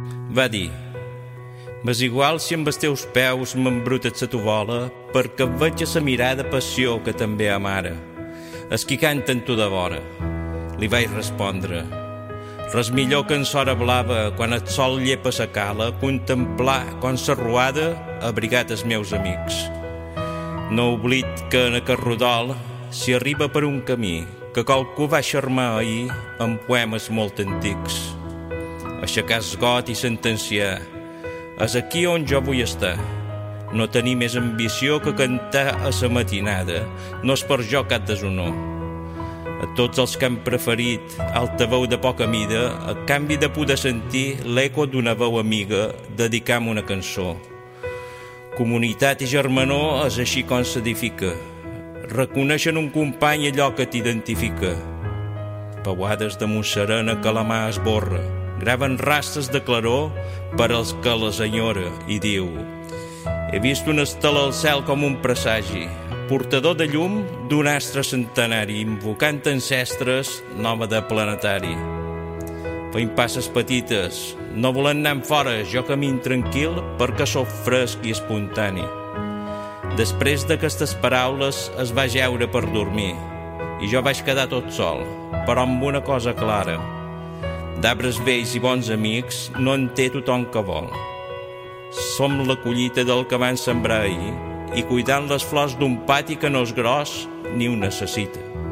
Va dir: «M'és igual si amb els teus peus m'embrutes la tovola, perquè veig a sa mirada passió que també amara. Els qui canten tu de vora». Li vaig respondre: «Res millor que en s'hora blava, quan el sol llepa sa cala, contemplar com sa ruada ha abrigat els meus amics. No oblid que en aquest rodol s'hi arriba per un camí que qualcú va xermar ahir amb poemes molt antics. Aixecar el got i sentenciar: és aquí on jo vull estar. No tenir més ambició que cantar a sa matinada. No és per jo cap deshonor. A tots els que han preferit altaveu de poca mida, a canvi de poder sentir l'eco d'una veu amiga, dedicam una cançó. Comunitat i germanor és així com s'edifica. Reconeixen un company allò que t'identifica. Pauades de Montserena que la mà esborra, graven rastres de claror per als que les enyora, i diu: he vist una estela al cel com un presagi, portador de llum d'un astre centenari, invocant ancestres, nòmada planetari. Feim passes petites, no volent anar fora, jo camin tranquil perquè sóc fresc i espontani. Després d'aquestes paraules es va jeure per dormir i jo vaig quedar tot sol, però amb una cosa clara: d'arbres vells i bons amics no en té tothom que vol. Som la collita del que van sembrar ahir i cuidant les flors d'un pati que no és gros ni ho necessita.